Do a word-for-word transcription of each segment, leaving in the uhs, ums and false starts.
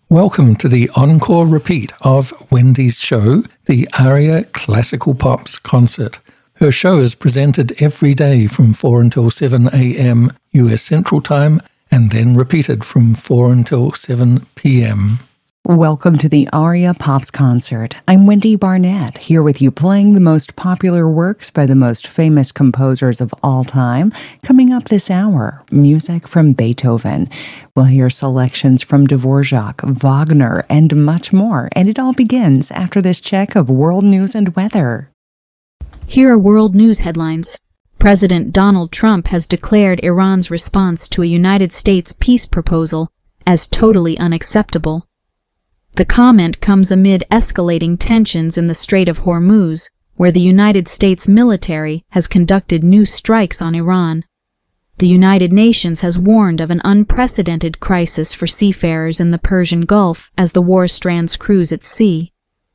Welcome to the encore repeat of Wendy's show, the Aria Classical Pops Concert. Her show is presented every day from four until seven a.m. U S Central Time and then repeated from four until seven p.m. Welcome to the Aria Pops Concert. I'm Wendy Barnett, here with you playing the most popular works by the most famous composers of all time. Coming up this hour, music from Beethoven. We'll hear selections from Dvorak, Wagner, and much more. And it all begins after this check of world news and weather. Here are world news headlines. President Donald Trump has declared Iran's response to a United States peace proposal as totally unacceptable. The comment comes amid escalating tensions in the Strait of Hormuz, where the United States military has conducted new strikes on Iran. The United Nations has warned of an unprecedented crisis for seafarers in the Persian Gulf as the war strands crews at sea.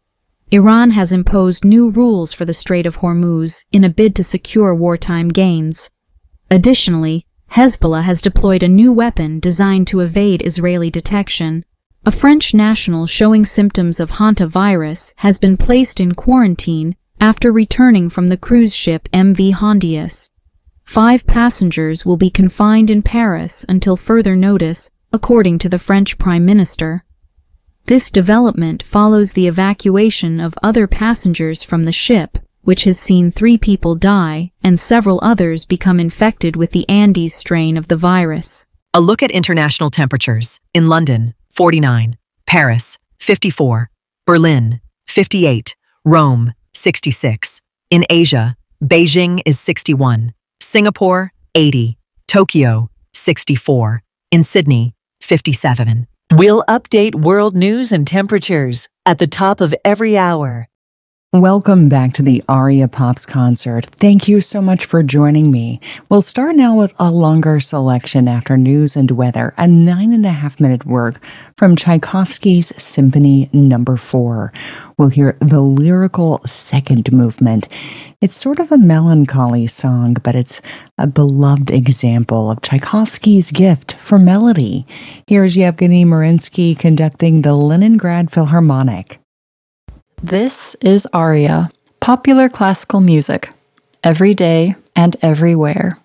Iran has imposed new rules for the Strait of Hormuz in a bid to secure wartime gains. Additionally, Hezbollah has deployed a new weapon designed to evade Israeli detection. A French national showing symptoms of hantavirus has been placed in quarantine after returning from the cruise ship M V Hondius. Five passengers will be confined in Paris until further notice, according to the French Prime Minister. This development follows the evacuation of other passengers from the ship, which has seen three people die and several others become infected with the Andes strain of the virus. A look at international temperatures. In London, forty-nine, Paris, fifty-four, Berlin, fifty-eight, Rome, sixty-six. In Asia, Beijing is sixty-one, Singapore, eighty, Tokyo, sixty-four. In Sydney, fifty-seven. We'll update world news and temperatures at the top of every hour. Welcome back to the Aria Pops Concert. Thank you so much for joining me. We'll start now with a longer selection after news and weather, a nine and a half minute work from Tchaikovsky's Symphony Number Four. We'll hear the lyrical second movement. It's sort of a melancholy song, but it's a beloved example of Tchaikovsky's gift for melody. Here's Yevgeny Marinsky conducting the Leningrad Philharmonic. This is Aria, popular classical music, every day and everywhere.